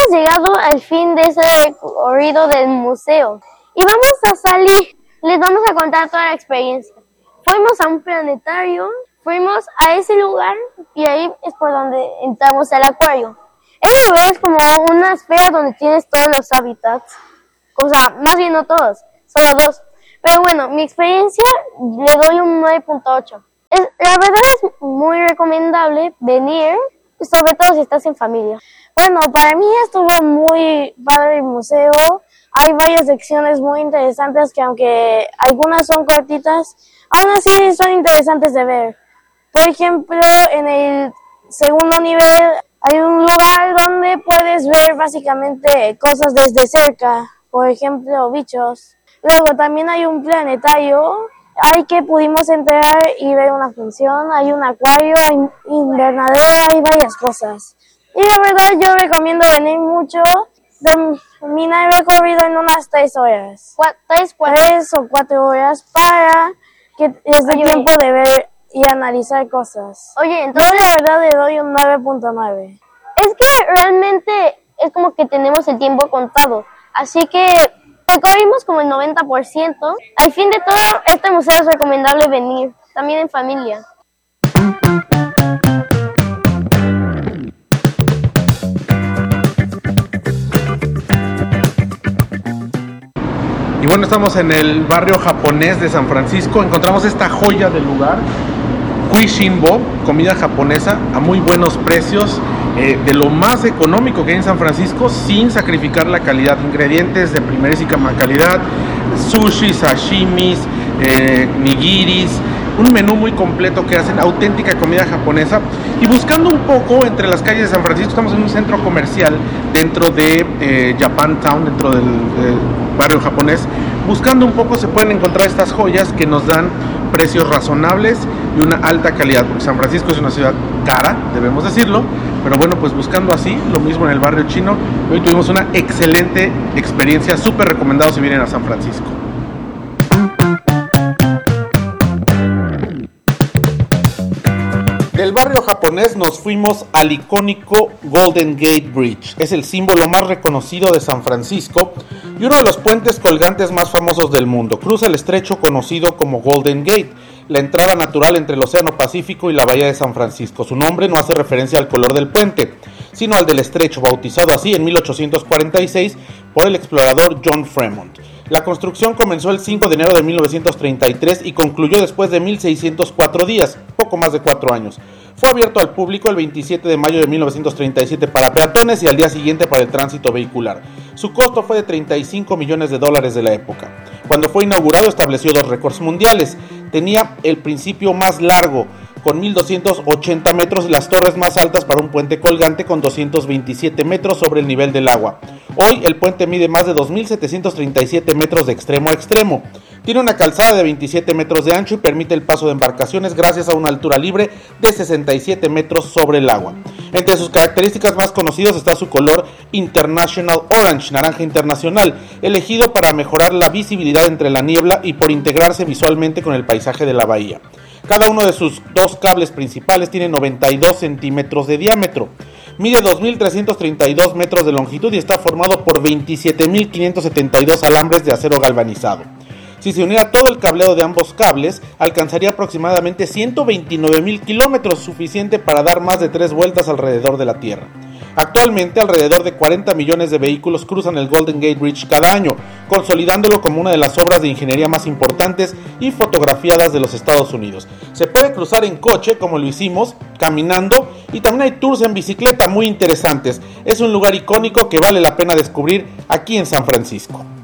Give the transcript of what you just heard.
llegado al fin de ese recorrido del museo y vamos a salir. Les vamos a contar toda la experiencia. Fuimos a un planetario, fuimos a ese lugar y ahí es por donde entramos al acuario. Ese lugar es como una esfera donde tienes todos los hábitats. O sea, más bien no todos, solo 2. Pero bueno, mi experiencia le doy un 9.8. La verdad es muy recomendable venir, sobre todo si estás en familia. Bueno, para mí estuvo muy padre el museo. Hay varias secciones muy interesantes que aunque algunas son cortitas, aún así son interesantes de ver. Por ejemplo, en el segundo nivel hay un lugar donde puedes ver básicamente cosas desde cerca. Por ejemplo, bichos. Luego también hay un planetario. Hay que pudimos entrar y ver una función. Hay un acuario, hay invernadero, hay varias cosas. Y la verdad yo recomiendo venir mucho. Terminar el recorrido en unas 3 horas. 3 o 4 horas para que les dé tiempo de ver y analizar cosas. Oye, entonces yo la verdad le doy un 9.9. Es que realmente es como que tenemos el tiempo contado. Así que recorrimos como el 90%. Al fin de todo, este museo es recomendable venir, también en familia. Y bueno, estamos en el barrio japonés de San Francisco. Encontramos esta joya del lugar, Kuishinbo, comida japonesa a muy buenos precios, de lo más económico que hay en San Francisco, sin sacrificar la calidad. Ingredientes de primerísima calidad, sushi, sashimis, nigiris, un menú muy completo que hacen auténtica comida japonesa. Y buscando un poco entre las calles de San Francisco, estamos en un centro comercial dentro de Japantown, dentro del barrio japonés. Buscando un poco se pueden encontrar estas joyas que nos dan precios razonables y una alta calidad, porque San Francisco es una ciudad cara, debemos decirlo, pero bueno, pues buscando así, lo mismo en el barrio chino. Hoy tuvimos una excelente experiencia, súper recomendado si vienen a San Francisco. Del barrio japonés nos fuimos al icónico Golden Gate Bridge. Es el símbolo más reconocido de San Francisco y uno de los puentes colgantes más famosos del mundo. Cruza el estrecho conocido como Golden Gate, la entrada natural entre el Océano Pacífico y la bahía de San Francisco. Su nombre no hace referencia al color del puente, sino al del estrecho, bautizado así en 1846 por el explorador John Fremont. La construcción comenzó el 5 de enero de 1933 y concluyó después de 1604 días, poco más de 4 años. Fue abierto al público el 27 de mayo de 1937 para peatones y al día siguiente para el tránsito vehicular. Su costo fue de $35 millones de la época. Cuando fue inaugurado estableció 2 récords mundiales. Tenía el principio más largo, con 1.280 metros, y las torres más altas para un puente colgante con 227 metros sobre el nivel del agua. Hoy el puente mide más de 2.737 metros de extremo a extremo. Tiene una calzada de 27 metros de ancho y permite el paso de embarcaciones gracias a una altura libre de 67 metros sobre el agua. Entre sus características más conocidas está su color International Orange, naranja internacional, elegido para mejorar la visibilidad entre la niebla y por integrarse visualmente con el paisaje de la bahía. Cada uno de sus 2 cables principales tiene 92 centímetros de diámetro. Mide 2.332 metros de longitud y está formado por 27.572 alambres de acero galvanizado. Si se uniera todo el cableado de ambos cables, alcanzaría aproximadamente 129.000 kilómetros, suficiente para dar más de 3 vueltas alrededor de la Tierra. Actualmente, alrededor de 40 millones de vehículos cruzan el Golden Gate Bridge cada año, consolidándolo como una de las obras de ingeniería más importantes y fotografiadas de los Estados Unidos. Se puede cruzar en coche, como lo hicimos, caminando, y también hay tours en bicicleta muy interesantes. Es un lugar icónico que vale la pena descubrir aquí en San Francisco.